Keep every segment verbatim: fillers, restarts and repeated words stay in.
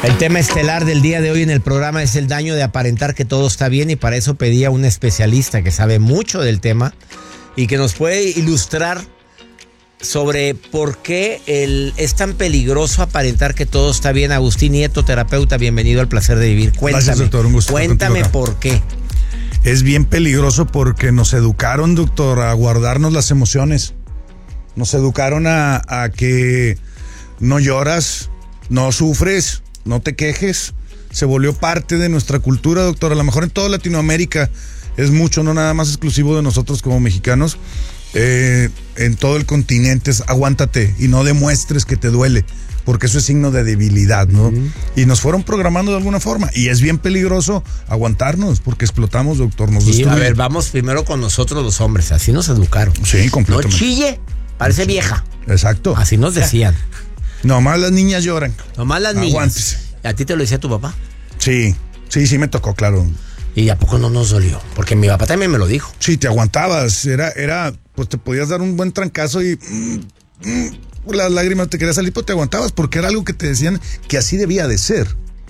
El tema estelar del día de hoy en el programa es el daño de aparentar que todo está bien, y para eso pedí a un especialista que sabe mucho del tema y que nos puede ilustrar sobre por qué el, es tan peligroso aparentar que todo está bien. Agustín Nieto, terapeuta, bienvenido al Placer de Vivir. Cuéntame, Gracias, doctor, un gusto cuéntame estar contigo por qué. Es bien peligroso porque nos educaron, doctor, a guardarnos las emociones. Nos educaron a, a que no lloras, no sufres, no te quejes. Se volvió parte de nuestra cultura, doctor. A lo mejor en toda Latinoamérica es mucho, no nada más exclusivo de nosotros como mexicanos. Eh, en todo el continente es aguántate y no demuestres que te duele, porque eso es signo de debilidad, ¿no? Uh-huh. Y nos fueron programando de alguna forma, y es bien peligroso aguantarnos, porque explotamos, doctor, nos sí, a ver, vamos primero con nosotros los hombres, así nos educaron. Sí, completamente. No chille, parece sí. vieja. Exacto. Así nos decían. Nomás las niñas lloran. Nomás las niñas. Aguántese. ¿A ti te lo decía tu papá? Sí, sí, sí me tocó, claro. ¿Y a poco no nos dolió? Porque mi papá también me lo dijo. Sí, te aguantabas, era, era, pues te podías dar un buen trancazo y mm, mm, las lágrimas te querían salir, pero te aguantabas porque era algo que te decían que así debía de ser.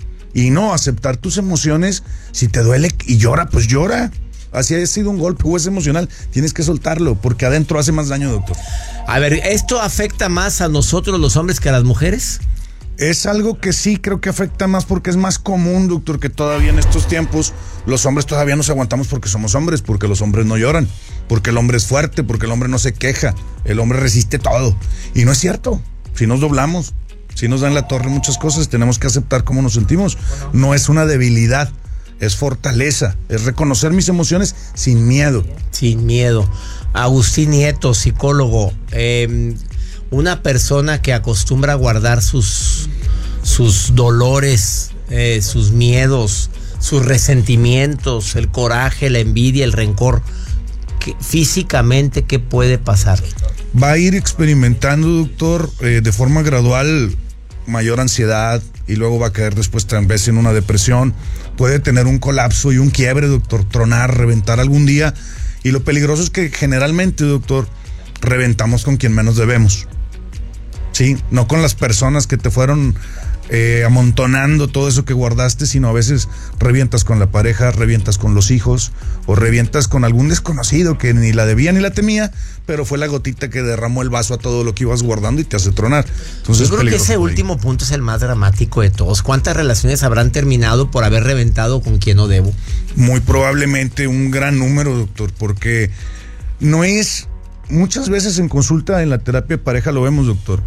Y no aceptar tus emociones, si te duele y llora, pues llora. Así ha sido un golpe o es emocional, tienes que soltarlo porque adentro hace más daño, doctor. A ver, ¿esto afecta más a nosotros los hombres que a las mujeres? Es algo que sí creo que afecta más porque es más común, doctor, que todavía en estos tiempos los hombres todavía nos aguantamos porque somos hombres, porque los hombres no lloran, porque el hombre es fuerte, porque el hombre no se queja, el hombre resiste todo. Y no es cierto, si nos doblamos, si nos dan la torre muchas cosas, tenemos que aceptar cómo nos sentimos. No es una debilidad, es fortaleza, es reconocer mis emociones sin miedo. Sin miedo. Agustín Nieto, psicólogo, eh... una persona que acostumbra a guardar sus, sus dolores, eh, sus miedos, sus resentimientos, el coraje, la envidia, el rencor, ¿qué, físicamente qué puede pasar? Va a ir experimentando, doctor, eh, de forma gradual mayor ansiedad y luego va a caer después tal vez en una depresión. Puede tener un colapso y un quiebre, doctor, tronar, reventar algún día. Y lo peligroso es que generalmente, doctor, reventamos con quien menos debemos. Sí, no con las personas que te fueron eh, amontonando todo eso que guardaste, sino a veces revientas con la pareja, revientas con los hijos o revientas con algún desconocido que ni la debía ni la temía, pero fue la gotita que derramó el vaso a todo lo que ibas guardando y te hace tronar. Entonces, yo creo que ese último punto es el más dramático de todos. ¿Cuántas relaciones habrán terminado por haber reventado con quien no debo? Muy probablemente un gran número, doctor, porque no es... Muchas veces en consulta en la terapia de pareja lo vemos, doctor.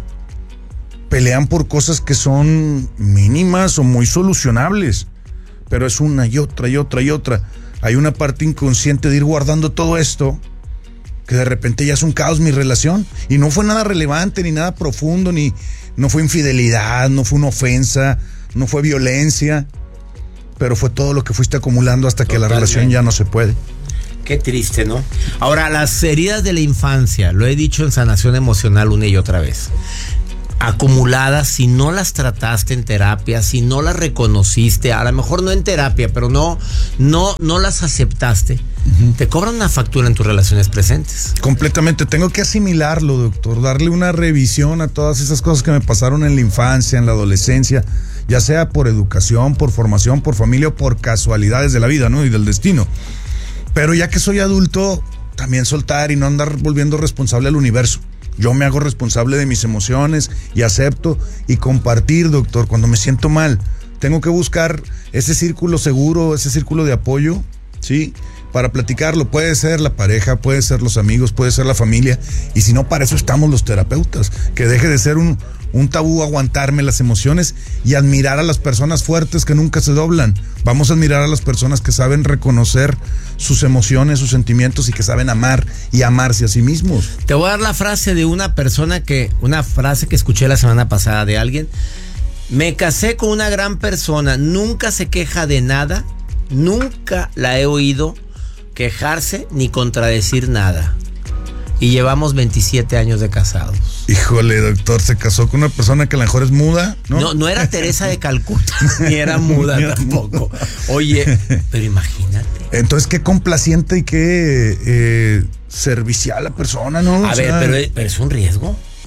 Pelean por cosas que son mínimas o muy solucionables, pero es una y otra y otra y otra. Hay una parte inconsciente de ir guardando todo esto, que de repente ya es un caos mi relación, y no fue nada relevante, ni nada profundo, ni no fue infidelidad, no fue una ofensa, no fue violencia, pero fue todo lo que fuiste acumulando hasta que Totalmente. La relación ya no se puede. Qué triste, ¿no? Ahora, las heridas de la infancia, lo he dicho en Sanación Emocional una y otra vez, acumuladas, si no las trataste en terapia, si no las reconociste, a lo mejor no en terapia, pero no, no, no las aceptaste, uh-huh. te cobran una factura en tus relaciones presentes. Completamente, tengo que asimilarlo, doctor, darle una revisión a todas esas cosas que me pasaron en la infancia, en la adolescencia, ya sea por educación, por formación, por familia o por casualidades de la vida, ¿no? Y del destino. Pero ya que soy adulto, también soltar y no andar volviendo responsable al universo. Yo me hago responsable de mis emociones y acepto y compartir, doctor, cuando me siento mal. Tengo que buscar ese círculo seguro, ese círculo de apoyo, ¿sí? Para platicarlo. Puede ser la pareja, puede ser los amigos, puede ser la familia. Y si no, para eso estamos los terapeutas. Que deje de ser un, un tabú aguantarme las emociones y admirar a las personas fuertes que nunca se doblan. Vamos a admirar a las personas que saben reconocer sus emociones, sus sentimientos y que saben amar y amarse a sí mismos. Te voy a dar la frase de una persona que, una frase que escuché la semana pasada de alguien. Me casé con una gran persona, nunca se queja de nada, nunca la he oído quejarse ni contradecir nada. Y llevamos veintisiete años de casados. Híjole, doctor, se casó con una persona que a lo mejor es muda, ¿no? No, no era Teresa de Calcuta, ni era muda ni era tampoco. Muda. Oye, pero imagínate. Entonces, qué complaciente y qué eh, servicial la persona, ¿no? A o ver, sea, pero, pero es un riesgo.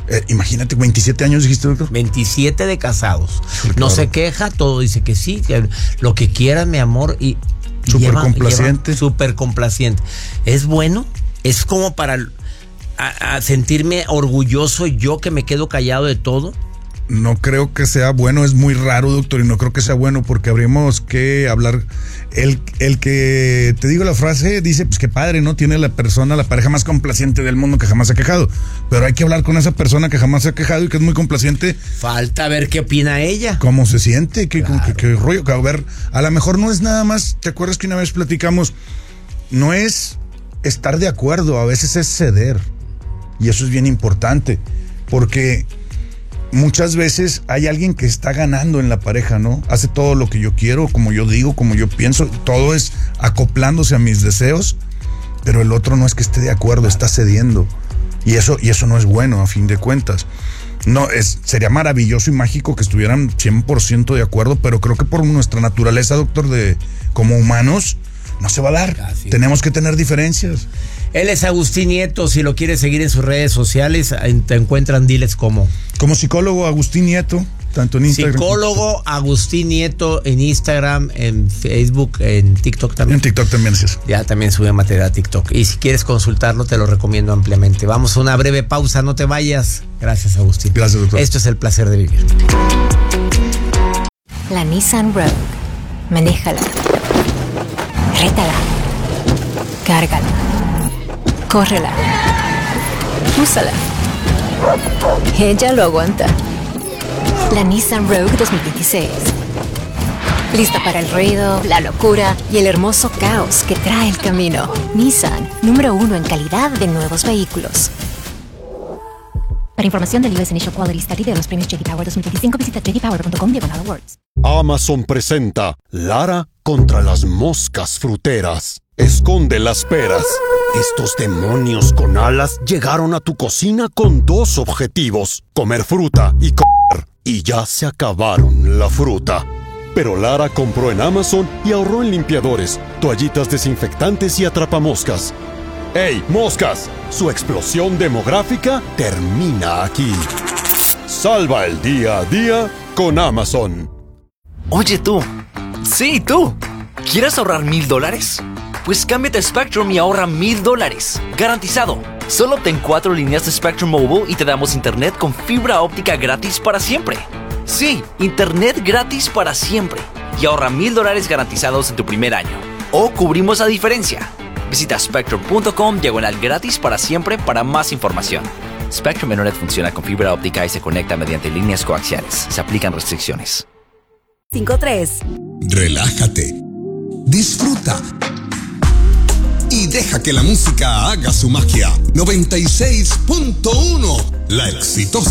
Eh, imagínate, veintisiete años dijiste, doctor. veintisiete de casados. Claro. No se queja, todo dice que sí, que lo que quieran, mi amor. Y súper complaciente. Súper complaciente. Es bueno, es como para a, a sentirme orgulloso yo que me quedo callado de todo. No creo que sea bueno, es muy raro, doctor, y no creo que sea bueno porque habríamos que hablar. El, el que te digo la frase dice, pues qué padre, ¿no? Tiene la persona, la pareja más complaciente del mundo que jamás se ha quejado. Pero hay que hablar con esa persona que jamás se ha quejado y que es muy complaciente. Falta ver qué opina ella. ¿Cómo se siente? ¿Qué, claro. qué, qué rollo? A ver, a lo mejor no es nada más, ¿te acuerdas que una vez platicamos? No es estar de acuerdo, a veces es ceder. Y eso es bien importante, porque muchas veces hay alguien que está ganando en la pareja, ¿no? Hace todo lo que yo quiero, como yo digo, como yo pienso, todo es acoplándose a mis deseos, pero el otro no es que esté de acuerdo, está cediendo. Y eso, y eso no es bueno, a fin de cuentas. No, es, sería maravilloso y mágico que estuvieran cien por ciento de acuerdo, pero creo que por nuestra naturaleza, doctor, de como humanos, no se va a dar. Casi. Tenemos que tener diferencias. Él es Agustín Nieto, si lo quieres seguir en sus redes sociales, te encuentran, diles cómo. Como psicólogo Agustín Nieto, tanto en Instagram. Psicólogo Agustín Nieto en Instagram, en Facebook, en TikTok también. En TikTok también, sí. Ya también sube material a TikTok. Y si quieres consultarlo, te lo recomiendo ampliamente. Vamos a una breve pausa, no te vayas. Gracias, Agustín. Gracias, doctor. Esto es El Placer de Vivir. La Nissan Rogue. Manéjala. Rétala. Cárgala. Córrela. Úsala. Ella lo aguanta. La Nissan Rogue dos mil veintiséis. Lista para el ruido, la locura y el hermoso caos que trae el camino. Nissan, número uno en calidad de nuevos vehículos. Para información del U S Initial Quality Study de los premios J D Power dos mil veinticinco, visita j d power punto com diagonal awards. Amazon presenta Lara contra las moscas fruteras. Esconde las peras. Estos demonios con alas llegaron a tu cocina con dos objetivos: comer fruta y comer. Y ya se acabaron la fruta. Pero Lara compró en Amazon y ahorró en limpiadores, toallitas desinfectantes y atrapamoscas. ¡Hey, moscas! Su explosión demográfica termina aquí. Salva el día a día con Amazon. Oye tú, sí tú, ¿quieres ahorrar mil dólares? Pues cámbiate a Spectrum y ahorra mil dólares, garantizado. Solo obtén cuatro líneas de Spectrum Mobile y te damos internet con fibra óptica gratis para siempre. Sí, internet gratis para siempre. Y ahorra mil dólares garantizados en tu primer año. O cubrimos la diferencia. Visita spectrum punto com diagonal gratis para siempre para más información. Spectrum Internet funciona con fibra óptica y se conecta mediante líneas coaxiales. Se aplican restricciones. cinco tres. Relájate. Disfruta. Y deja que la música haga su magia. noventa y seis punto uno. La exitosa.